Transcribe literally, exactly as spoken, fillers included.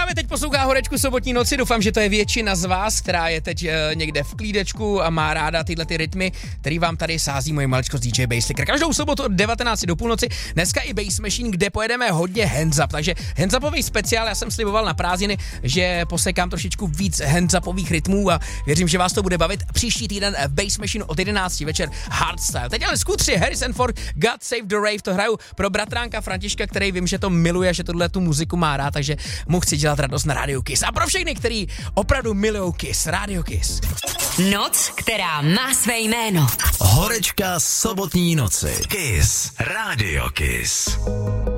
Právě teď poslouchá Horečku sobotní noci, doufám, že to je většina z vás, která je teď e, někde v klídečku a má ráda tyhle ty rytmy, který vám tady sází moje maličko z D J Basslicker. Každou sobotu od devatenácti do půlnoci, dneska i Bass Machine, kde pojedeme hodně hands up, takže hands upový speciál, já jsem sliboval na prázdniny, že posekám trošičku víc hands upových rytmů a věřím, že vás to bude bavit. Příští týden v Bass Machine od jedenácti večer hardstyle. Teď ale skutři Harrison Ford, God Save the Rave, to hraju pro bratránka Františka, který vím, že to miluje, že tohle tu muziku má rád, takže mu chci dělat radost na Radio Kiss. A pro všechny, který opravdu milují Kiss, Radio Kiss. Noc, která má své jméno. Horečka sobotní noci. Kiss, Radio Kiss.